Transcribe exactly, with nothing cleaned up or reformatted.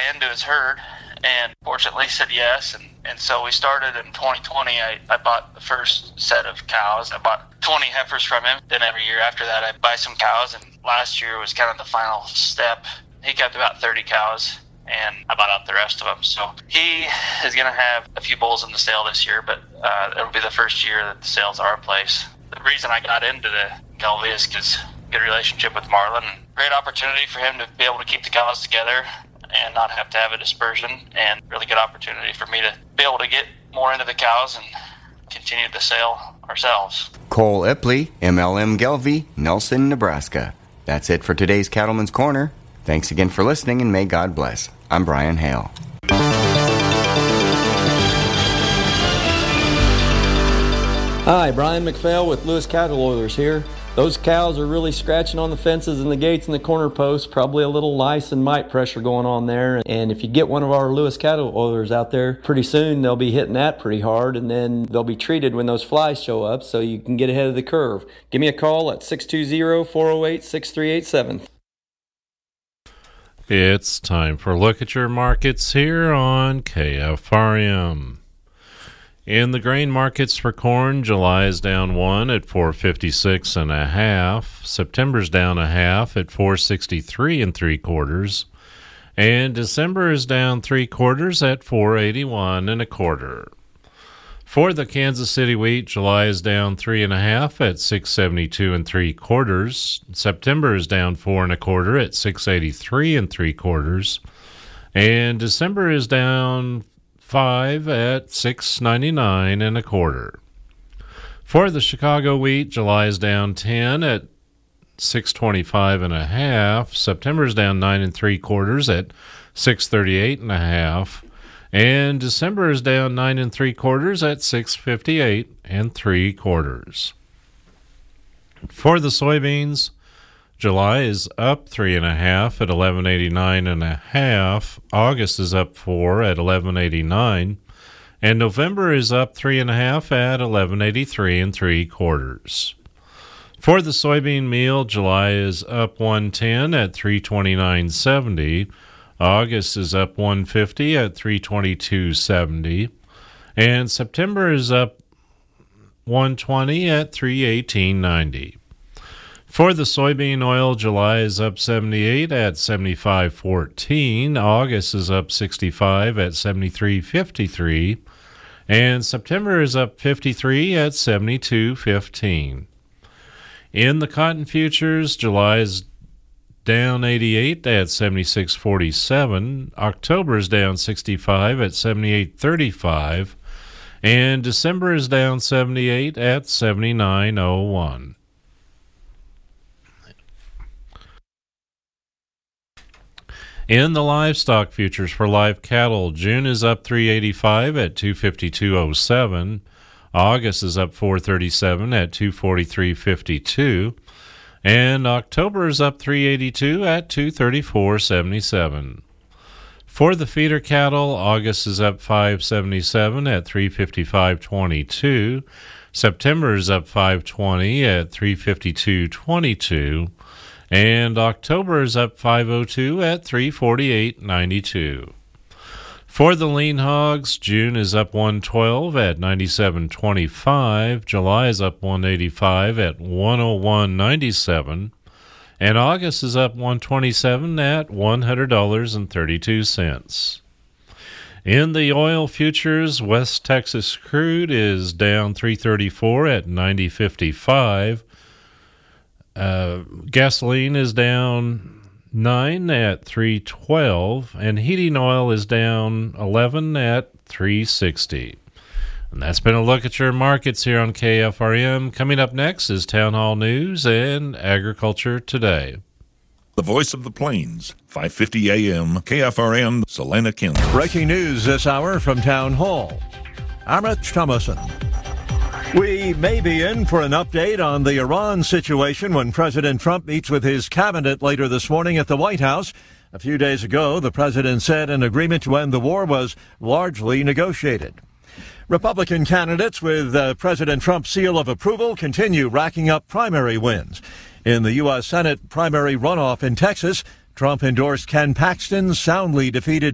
into his herd, and fortunately said yes. And, and so we started in twenty twenty. I, I bought the first set of cows. I bought twenty heifers from him. Then every year after that, I buy some cows. And last year was kind of the final step. He kept about thirty cows, and I bought out the rest of them. So he is going to have a few bulls in the sale this year, but uh, it'll be the first year that the sales are in place. The reason I got into the Gelbvieh is because good relationship with Marlin. Great opportunity for him to be able to keep the cows together and not have to have a dispersion, and really good opportunity for me to be able to get more into the cows and continue the sale ourselves. Cole Epley, M L M Gelbvieh, Nelson, Nebraska. That's it for today's Cattleman's Corner. Thanks again for listening, and may God bless. I'm Brian Hale. Hi, Brian McPhail with Lewis Cattle Oilers here. Those cows are really scratching on the fences and the gates and the corner posts. Probably a little lice and mite pressure going on there. And if you get one of our Lewis Cattle Oilers out there, pretty soon they'll be hitting that pretty hard, and then they'll be treated when those flies show up so you can get ahead of the curve. Give me a call at six two zero, four oh eight, six three eight seven. It's time for a look at your markets here on K F R M. In the grain markets for corn, July is down one at four fifty-six and a half. September's down a half at four sixty-three and three quarters, and December is down three quarters at four eighty-one and a quarter. For the Kansas City wheat, July is down three and a half at six seventy-two and three quarters. September is down four and a quarter at six eighty-three and three quarters, and December is down five at six ninety-nine and a quarter. For the Chicago wheat, July is down ten at six twenty-five and a half. September is down nine and three quarters at six thirty-eight and a half. And December is down nine and three quarters at six fifty-eight and three quarters. For the soybeans, July is up three and a half at eleven eighty-nine and a half. August is up four at eleven eighty-nine, and November is up three and a half at eleven eighty-three and three quarters. For the soybean meal, July is up one ten at three twenty-nine seventy. August is up one fifty at three twenty-two seventy, and September is up one twenty at three eighteen ninety. For the soybean oil, July is up seventy-eight at seventy-five fourteen. August is up sixty-five at seventy-three fifty-three, and September is up fifty-three at seventy-two fifteen. In the cotton futures, July is down eighty-eight at seventy-six forty-seven. October is down sixty-five at seventy-eight thirty-five, and December is down seventy-eight at seventy-nine oh one. In the livestock futures for live cattle, June is up three eighty-five at two fifty-two oh seven. August is up four thirty-seven at two forty-three fifty-two. And October is up three eighty-two at two thirty-four seventy-seven. For the feeder cattle, August is up five seventy-seven at three fifty-five twenty-two. September is up five twenty at three fifty-two twenty-two. And October is up five oh two at three forty-eight ninety-two. For the lean hogs, June is up one twelve at ninety-seven twenty-five. July is up one eighty-five at one oh one ninety-seven. And August is up one twenty-seven at one hundred dollars and thirty-two cents. In the oil futures, West Texas crude is down three thirty-four at ninety fifty-five. Uh, gasoline is down nine at three twelve, and heating oil is down eleven at three sixty. And that's been a look at your markets here on K F R M. Coming up next is Town Hall News and Agriculture Today. The Voice of the Plains, five fifty A M, K F R M, Salina, Kansas. Breaking news this hour from Town Hall. I'm Rich Thomason. We may be in for an update on the Iran situation when President Trump meets with his cabinet later this morning at the White House. A few days ago, the president said an agreement to end the war was largely negotiated. Republican candidates with uh, President Trump's seal of approval continue racking up primary wins. In the U S Senate primary runoff in Texas, Trump endorsed Ken Paxton, soundly defeated